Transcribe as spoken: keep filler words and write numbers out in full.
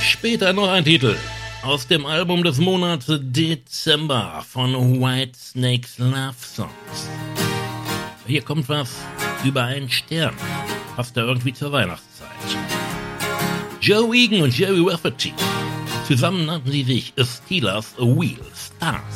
Später noch ein Titel aus dem Album des Monats Dezember von Whitesnakes Love Songs. Hier kommt was über einen Stern. Passt ja irgendwie zur Weihnachtszeit. Joe Egan und Jerry Rafferty. Zusammen nannten sie sich A Steelers Wheel Stars.